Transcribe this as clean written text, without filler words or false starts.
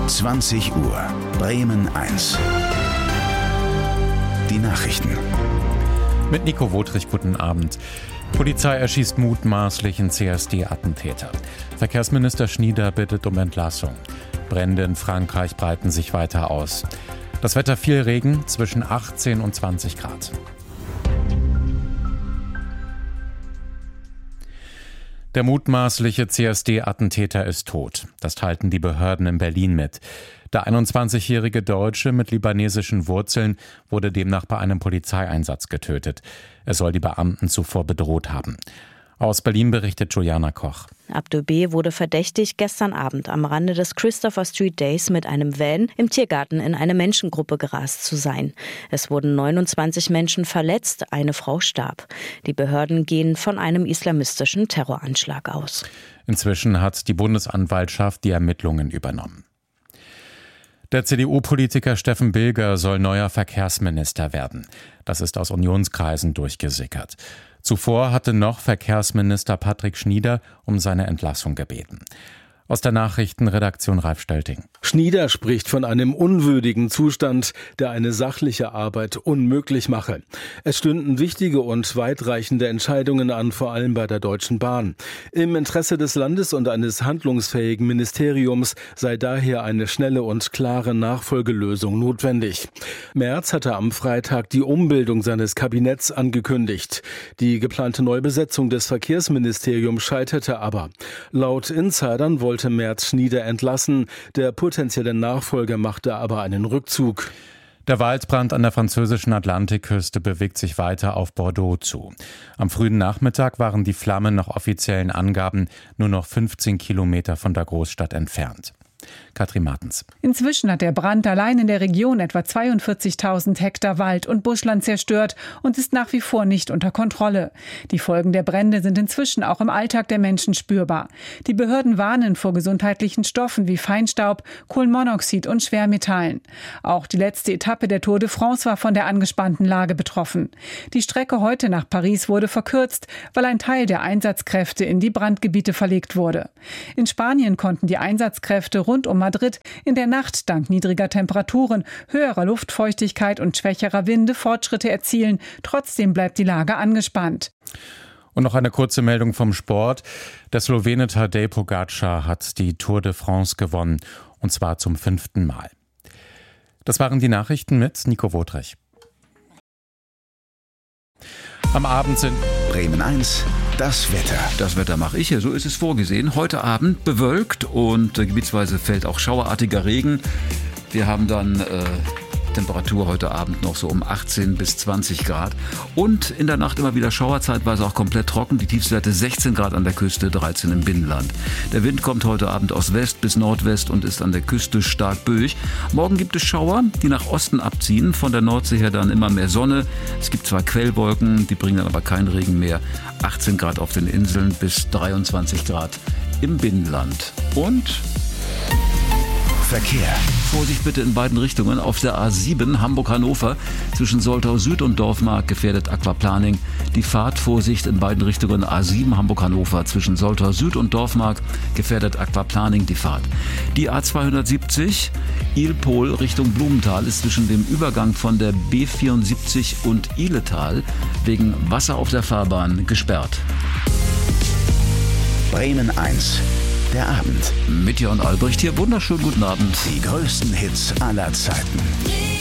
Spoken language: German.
20 Uhr, Bremen 1. Die Nachrichten. Mit Nico Wotrich, guten Abend. Polizei erschießt mutmaßlichen CSD-Attentäter. Verkehrsminister Schnieder bittet um Entlassung. Brände in Frankreich breiten sich weiter aus. Das Wetter: viel Regen, zwischen 18 und 20 Grad. Der mutmaßliche CSD-Attentäter ist tot. Das teilten die Behörden in Berlin mit. Der 21-jährige Deutsche mit libanesischen Wurzeln wurde demnach bei einem Polizeieinsatz getötet. Er soll die Beamten zuvor bedroht haben. Aus Berlin berichtet Juliana Koch. Abdul B. wurde verdächtigt, gestern Abend am Rande des Christopher Street Days mit einem Van im Tiergarten in eine Menschengruppe gerast zu sein. Es wurden 29 Menschen verletzt, eine Frau starb. Die Behörden gehen von einem islamistischen Terroranschlag aus. Inzwischen hat die Bundesanwaltschaft die Ermittlungen übernommen. Der CDU-Politiker Steffen Bilger soll neuer Verkehrsminister werden. Das ist aus Unionskreisen durchgesickert. Zuvor hatte noch Verkehrsminister Patrick Schnieder um seine Entlassung gebeten. Aus der Nachrichtenredaktion Ralf Stölting. Schnieder spricht von einem unwürdigen Zustand, der eine sachliche Arbeit unmöglich mache. Es stünden wichtige und weitreichende Entscheidungen an, vor allem bei der Deutschen Bahn. Im Interesse des Landes und eines handlungsfähigen Ministeriums sei daher eine schnelle und klare Nachfolgelösung notwendig. Merz hatte am Freitag die Umbildung seines Kabinetts angekündigt. Die geplante Neubesetzung des Verkehrsministeriums scheiterte aber. Laut Insidern wollte Merz Schnieder entlassen. Der potenzielle Nachfolger machte aber einen Rückzug. Der Waldbrand an der französischen Atlantikküste bewegt sich weiter auf Bordeaux zu. Am frühen Nachmittag waren die Flammen nach offiziellen Angaben nur noch 15 Kilometer von der Großstadt entfernt. Katrin Martens. Inzwischen hat der Brand allein in der Region etwa 42.000 Hektar Wald und Buschland zerstört und ist nach wie vor nicht unter Kontrolle. Die Folgen der Brände sind inzwischen auch im Alltag der Menschen spürbar. Die Behörden warnen vor gesundheitlichen Stoffen wie Feinstaub, Kohlenmonoxid und Schwermetallen. Auch die letzte Etappe der Tour de France war von der angespannten Lage betroffen. Die Strecke heute nach Paris wurde verkürzt, weil ein Teil der Einsatzkräfte in die Brandgebiete verlegt wurde. In Spanien konnten die Einsatzkräfte rund um Madrid in der Nacht dank niedriger Temperaturen, höherer Luftfeuchtigkeit und schwächerer Winde Fortschritte erzielen. Trotzdem bleibt die Lage angespannt. Und noch eine kurze Meldung vom Sport. Der Slowene Tadej Pogačar hat die Tour de France gewonnen, und zwar zum 5. Mal. Das waren die Nachrichten mit Nico Wotrich. Am Abend sind Bremen 1, das Wetter. Das Wetter mache ich hier, so ist es vorgesehen. Heute Abend bewölkt und gebietsweise fällt auch schauerartiger Regen. Wir haben dann Temperatur heute Abend noch so um 18 bis 20 Grad. Und in der Nacht immer wieder Schauer, zeitweise auch komplett trocken. Die Tiefstwerte 16 Grad an der Küste, 13 im Binnenland. Der Wind kommt heute Abend aus West bis Nordwest und ist an der Küste stark böig. Morgen gibt es Schauer, die nach Osten abziehen. Von der Nordsee her dann immer mehr Sonne. Es gibt zwar Quellwolken, die bringen dann aber keinen Regen mehr. 18 Grad auf den Inseln bis 23 Grad im Binnenland. Und Verkehr. Vorsicht bitte in beiden Richtungen. Auf der A7 Hamburg-Hannover zwischen Soltau Süd und Dorfmark gefährdet Aquaplaning. Die Fahrt, Vorsicht in beiden Richtungen. A7 Hamburg-Hannover zwischen Soltau Süd und Dorfmark gefährdet Aquaplaning die Fahrt. Die A270 Ilpol Richtung Blumenthal ist zwischen dem Übergang von der B74 und Ihletal wegen Wasser auf der Fahrbahn gesperrt. Bremen 1. Der Abend. Mit Jörn Albrecht hier. Wunderschönen guten Abend. Die größten Hits aller Zeiten.